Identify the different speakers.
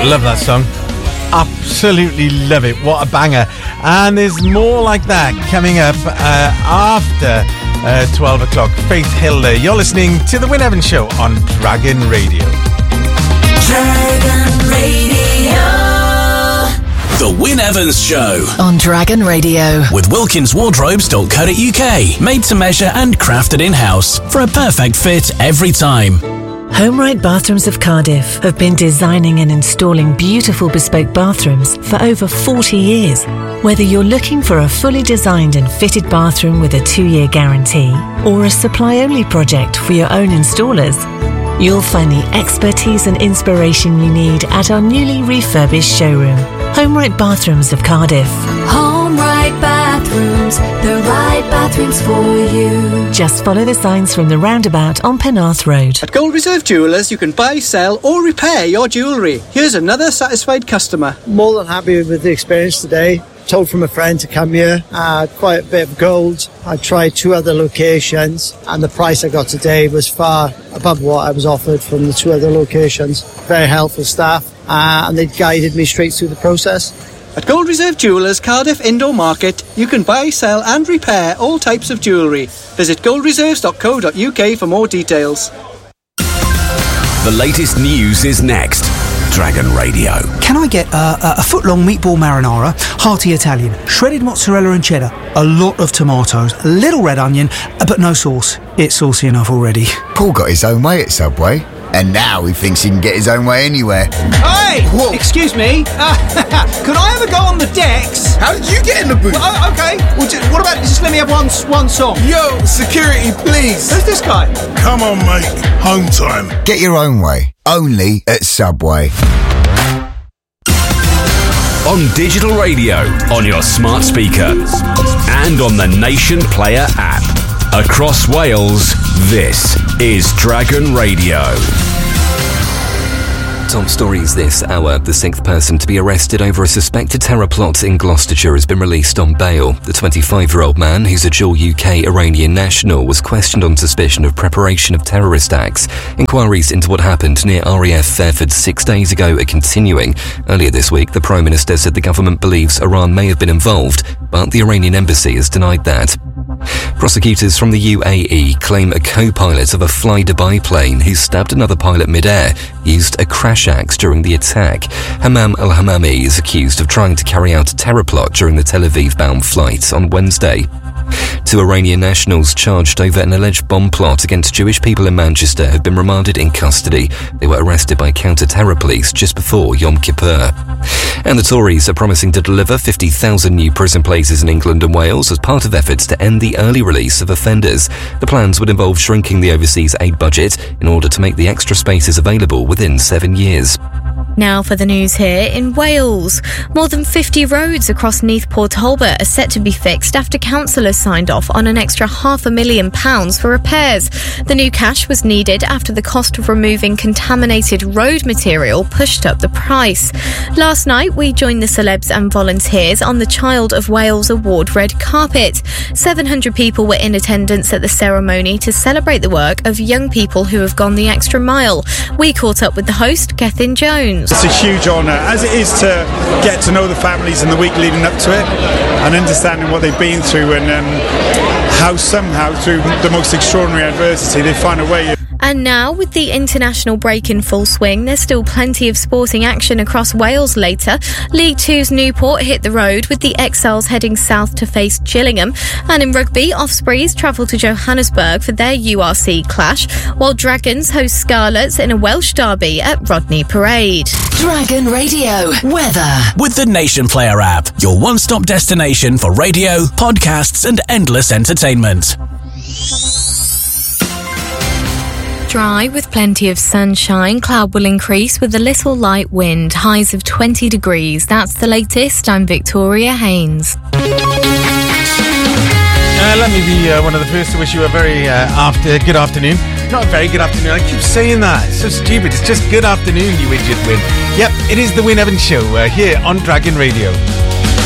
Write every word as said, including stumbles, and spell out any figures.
Speaker 1: love that song. Absolutely love it. What a banger. And there's more like that coming up uh, after uh, twelve o'clock. Faith Hilder, you're listening to The Wyn Evans Show on Dragon Radio.
Speaker 2: Dragon Radio.
Speaker 3: The Wyn Evans Show
Speaker 4: on Dragon Radio
Speaker 3: with wilkins wardrobes dot co dot uk. Made to measure and crafted in-house for a perfect fit every time.
Speaker 5: HomeRight Bathrooms of Cardiff have been designing and installing beautiful bespoke bathrooms for over forty years. Whether you're looking for a fully designed and fitted bathroom with a two-year guarantee or a supply-only project for your own installers, you'll find the expertise and inspiration you need at our newly refurbished showroom, HomeRight Bathrooms of Cardiff.
Speaker 2: HomeRight Bathrooms, the right bathrooms for you.
Speaker 5: Just follow the signs from the roundabout on Penarth Road.
Speaker 6: At Gold Reserve Jewellers, you can buy, sell or repair your jewellery. Here's another satisfied customer.
Speaker 7: More than happy with the experience today. Told from a friend to come here. Uh, quite a bit of gold. I tried two other locations and the price I got today was far above what I was offered from the two other locations. Very helpful staff uh, and they guided me straight through the process.
Speaker 6: At Gold Reserve Jewellers Cardiff Indoor Market, you can buy, sell and repair all types of jewellery. Visit gold reserves dot co dot uk for more details.
Speaker 3: The latest news is next. Dragon Radio.
Speaker 8: Can I get uh, a foot-long meatball marinara, hearty Italian, shredded mozzarella and cheddar, a lot of tomatoes, a little red onion, uh, but no sauce. It's saucy enough already.
Speaker 9: Paul got his own way at Subway, and now he thinks he can get his own way anywhere.
Speaker 10: Hey! Whoa. Excuse me? Uh, could I ever go on the decks?
Speaker 11: How did you get in the booth?
Speaker 10: Well, uh, okay. Well, just, what about just let me have one, one song?
Speaker 11: Yo, security, please.
Speaker 10: Who's this guy?
Speaker 11: Come on, mate. Home time.
Speaker 9: Get your own way. Only at Subway.
Speaker 3: On digital radio, on your smart speaker, and on the Nation Player app. Across Wales, this is Dragon Radio.
Speaker 12: Top stories this hour. The sixth person to be arrested over a suspected terror plot in Gloucestershire has been released on bail. The twenty-five-year-old man, who's a dual U K Iranian national, was questioned on suspicion of preparation of terrorist acts. Inquiries into what happened near R A F Fairford six days ago are continuing. Earlier this week, the Prime Minister said the government believes Iran may have been involved, but the Iranian embassy has denied that. Prosecutors from the U A E claim a co-pilot of a Fly Dubai plane who stabbed another pilot mid-air used a crash axe during the attack. Hammam al-Hammami is accused of trying to carry out a terror plot during the Tel Aviv-bound flight on Wednesday. Two Iranian nationals charged over an alleged bomb plot against Jewish people in Manchester have been remanded in custody. They were arrested by counter-terror police just before Yom Kippur. And the Tories are promising to deliver fifty thousand new prison places in England and Wales as part of efforts to end the early release of offenders. The plans would involve shrinking the overseas aid budget in order to make the extra spaces available within seven years.
Speaker 13: Now for the news here in Wales. More than fifty roads across Neath Port Talbot are set to be fixed after councillors signed off on an extra half a million pounds for repairs. The new cash was needed after the cost of removing contaminated road material pushed up the price. Last night we joined the celebs and volunteers on the Child of Wales Award red carpet. seven hundred people were in attendance at the ceremony to celebrate the work of young people who have gone the extra mile. We caught up with the host, Gethin Jones.
Speaker 14: It's a huge honour, as it is to get to know the families in the week leading up to it and understanding what they've been through and um, how somehow through the most extraordinary adversity they find a way.
Speaker 13: And now, with the international break in full swing, there's still plenty of sporting action across Wales later. League Two's Newport hit the road with the Exiles heading south to face Gillingham. And in rugby, Ospreys travel to Johannesburg for their U R C clash, while Dragons host Scarlets in a Welsh derby at Rodney Parade.
Speaker 4: Dragon Radio weather.
Speaker 3: With the Nation Player app, your one-stop destination for radio, podcasts and endless entertainment.
Speaker 13: Dry with plenty of sunshine. Cloud will increase with a little light wind. Highs of twenty degrees. That's the latest. I'm Victoria Haynes.
Speaker 1: Uh, let me be uh, one of the first to wish you a very uh, after good afternoon. Not a very good afternoon. I keep saying that. It's so stupid. It's just good afternoon, you idiot, Wyn. Yep, it is the Wyn Evans Show uh, here on Dragon Radio.